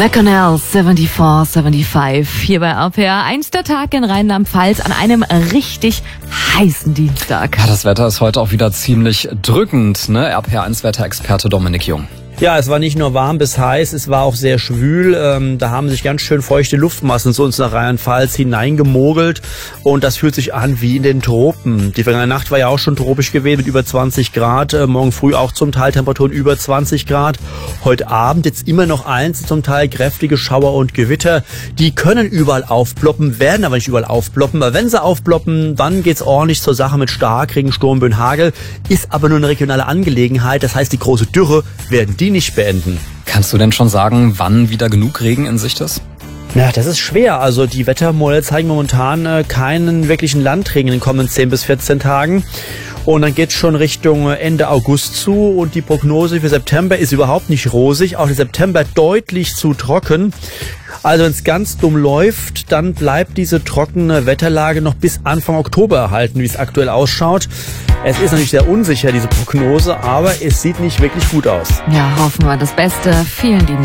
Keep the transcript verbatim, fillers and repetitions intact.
The Canal vierundsiebzig fünfundsiebzig hier bei R P R eins, der Tag in Rheinland-Pfalz an einem richtig heißen Dienstag. Ja, das Wetter ist heute auch wieder ziemlich drückend, ne? R P R eins Wetterexperte Dominik Jung. Ja, es war nicht nur warm bis heiß, es war auch sehr schwül. Ähm, da haben sich ganz schön feuchte Luftmassen zu uns nach Rheinland-Pfalz hineingemogelt und das fühlt sich an wie in den Tropen. Die vergangene Nacht war ja auch schon tropisch gewesen mit über zwanzig Grad, äh, morgen früh auch zum Teil Temperaturen über zwanzig Grad. Heute Abend jetzt immer noch eins, zum Teil kräftige Schauer und Gewitter. Die können überall aufploppen, werden aber nicht überall aufploppen. Aber wenn sie aufploppen, dann geht's ordentlich zur Sache mit Starkregen, Sturm, Böen, Hagel. Ist aber nur eine regionale Angelegenheit, das heißt, die große Dürre werden die nicht beenden. Kannst du denn schon sagen, wann wieder genug Regen in Sicht ist? Ja, das ist schwer. Also die Wettermodelle zeigen momentan äh, keinen wirklichen Landregen in den kommenden zehn bis vierzehn Tagen. Und dann geht's schon Richtung Ende August zu und die Prognose für September ist überhaupt nicht rosig. Auch der September deutlich zu trocken. Also wenn es ganz dumm läuft, dann bleibt diese trockene Wetterlage noch bis Anfang Oktober erhalten, wie es aktuell ausschaut. Es ist natürlich sehr unsicher, diese Prognose, aber es sieht nicht wirklich gut aus. Ja, hoffen wir das Beste. Vielen lieben